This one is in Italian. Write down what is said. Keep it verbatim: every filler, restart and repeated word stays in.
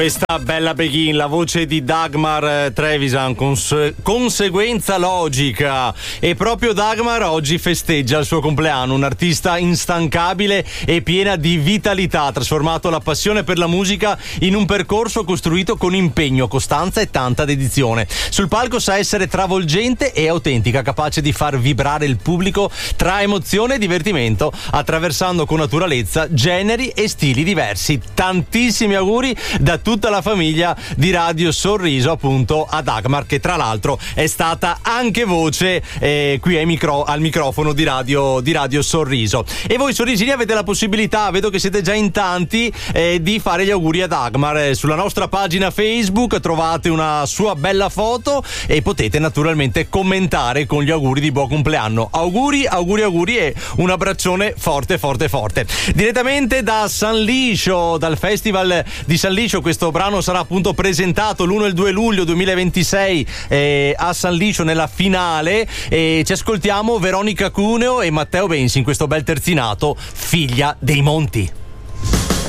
Questa bella Begin, la voce di Dagmar Trevisan, cons- conseguenza logica. E proprio Dagmar oggi festeggia il suo compleanno, un'artista instancabile e piena di vitalità, ha trasformato la passione per la musica in un percorso costruito con impegno, costanza e tanta dedizione. Sul palco sa essere travolgente e autentica, capace di far vibrare il pubblico tra emozione e divertimento, attraversando con naturalezza generi e stili diversi. Tantissimi auguri da tutti tutta la famiglia di Radio Sorriso, appunto, a Dagmar, che tra l'altro è stata anche voce eh, qui ai micro, al microfono di Radio, di Radio Sorriso. E voi sorrisini avete la possibilità, vedo che siete già in tanti, eh, di fare gli auguri a Dagmar. Eh, sulla nostra pagina Facebook trovate una sua bella foto e potete naturalmente commentare con gli auguri di buon compleanno. Auguri, auguri, auguri e un abbraccione forte, forte, forte. Direttamente da San Liscio, dal Festival di San Liscio, questo brano sarà appunto presentato l'uno e il due luglio duemilaventisei eh, a San Liscio nella finale, e ci ascoltiamo Veronica Cuneo e Matteo Bensi in questo bel terzinato, Figlia dei Monti.